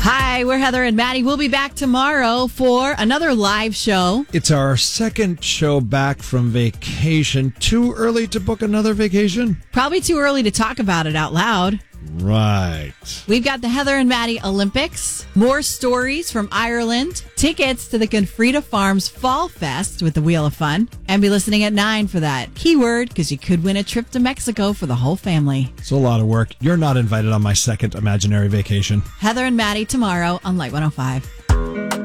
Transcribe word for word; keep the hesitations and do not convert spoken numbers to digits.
Hi, we're Heather and Maddie. We'll be back tomorrow for another live show. It's our second show back from vacation. Too early to book another vacation? Probably too early to talk about it out loud. Right. We've got the Heather and Maddie Olympics, more stories from Ireland, tickets to the Confrida Farms Fall Fest with the Wheel of Fun, and be listening at nine for that keyword because you could win a trip to Mexico for the whole family. It's a lot of work. You're not invited on my second imaginary vacation. Heather and Maddie tomorrow on Light one oh five.